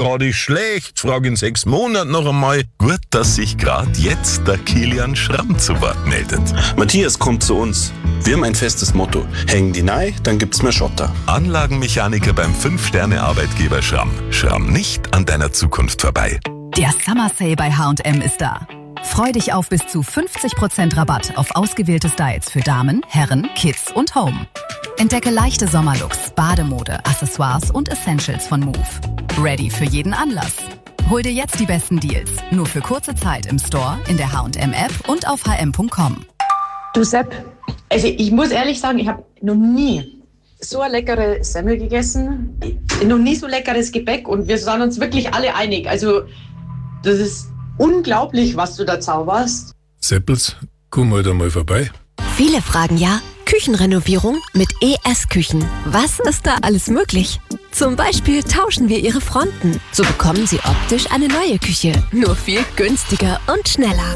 gerade schlecht, frag in 6 Monaten noch einmal. Gut, dass sich gerade jetzt der Kilian Schramm zu Wort meldet. Matthias kommt zu uns. Wir haben ein festes Motto. Hängen die rein, dann gibt's mehr Schotter. Anlagenmechaniker beim 5-Sterne-Arbeitgeber Schramm. Schramm nicht an deiner Zukunft vorbei. Der Summer Sale bei H&M ist da. Freu dich auf bis zu 50% Rabatt auf ausgewählte Styles für Damen, Herren, Kids und Home. Entdecke leichte Sommerlooks, Bademode, Accessoires und Essentials von Move. Ready für jeden Anlass. Hol dir jetzt die besten Deals. Nur für kurze Zeit im Store, in der H&M-App und auf hm.com. Du Sepp, also ich muss ehrlich sagen, ich habe noch nie so eine leckere Semmel gegessen, noch nie so leckeres Gebäck und wir sind uns wirklich alle einig. Also das ist unglaublich, was du da zauberst. Seppels, komm halt einmal vorbei. Viele fragen ja, Küchenrenovierung mit ES Küchen. Was ist da alles möglich? Zum Beispiel tauschen wir ihre Fronten. So bekommen sie optisch eine neue Küche. Nur viel günstiger und schneller.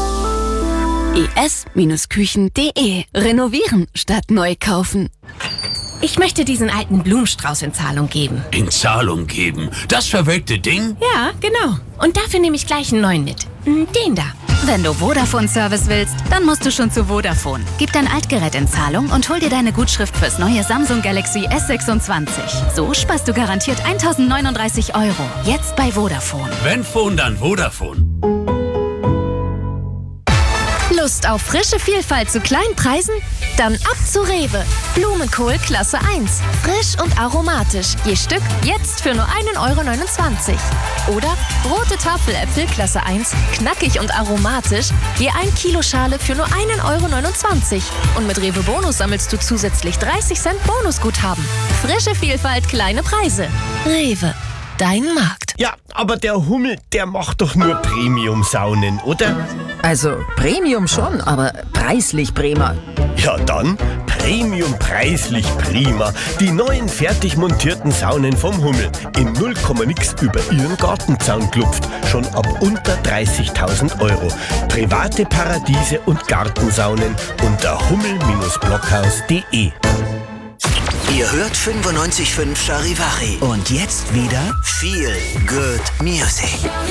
es-küchen.de. Renovieren statt neu kaufen. Ich möchte diesen alten Blumenstrauß in Zahlung geben. In Zahlung geben? Das verwelkte Ding? Ja, genau. Und dafür nehme ich gleich einen neuen mit. Den da. Wenn du Vodafone-Service willst, dann musst du schon zu Vodafone. Gib dein Altgerät in Zahlung und hol dir deine Gutschrift fürs neue Samsung Galaxy S26. So sparst du garantiert 1.039 €. Jetzt bei Vodafone. Wenn Phone, dann Vodafone. Lust auf frische Vielfalt zu kleinen Preisen? Dann ab zu Rewe. Blumenkohl Klasse 1. Frisch und aromatisch. Je Stück jetzt für nur 1,29 €. Oder rote Tafeläpfel Klasse 1. Knackig und aromatisch. Je 1 Kilo Schale für nur 1,29 €. Und mit Rewe Bonus sammelst du zusätzlich 30 Cent Bonusguthaben. Frische Vielfalt, kleine Preise. Rewe. Dein Markt. Ja, aber der Hummel, der macht doch nur Premium-Saunen, oder? Also Premium schon, aber preislich prima. Ja dann, Premium preislich prima. Die neuen fertig montierten Saunen vom Hummel. In 0, nix über Ihren Gartenzaun klopft. Schon ab unter 30.000 €. Private Paradiese und Gartensaunen unter hummel-blockhaus.de. Ihr hört 95.5 Charivari. Und jetzt wieder Feel Good Music.